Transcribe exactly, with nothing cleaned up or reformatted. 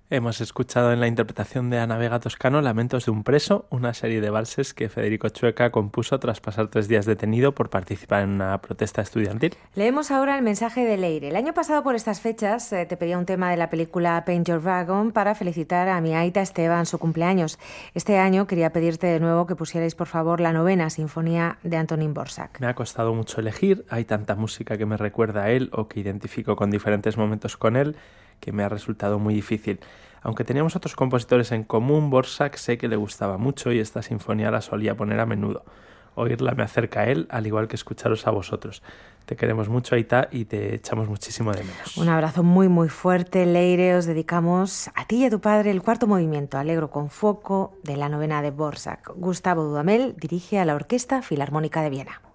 Hemos escuchado en la interpretación de Ana Vega Toscano Lamentos de un preso, una serie de valses que Federico Chueca compuso tras pasar tres días detenido por participar en una protesta estudiantil. Leemos ahora el mensaje de Leire. El año pasado por estas fechas eh, te pedía un tema de la película Paint Your Wagon para felicitar a mi aita Esteban su cumpleaños. Este año quería pedirte de nuevo que pusierais por favor la novena sinfonía de Antonín Dvořák. Me ha costado mucho elegir, hay tanta música que me recuerda a él o que identifico con diferentes momentos con él que me ha resultado muy difícil. Aunque teníamos otros compositores en común, Dvořák sé que le gustaba mucho y esta sinfonía la solía poner a menudo. Oírla me acerca a él, al igual que escucharos a vosotros. Te queremos mucho, Aita, y te echamos muchísimo de menos. Un abrazo muy muy fuerte, Leire. Os dedicamos a ti y a tu padre el cuarto movimiento, Allegro con fuoco, de la novena de Dvořák. Gustavo Dudamel dirige a la Orquesta Filarmónica de Viena.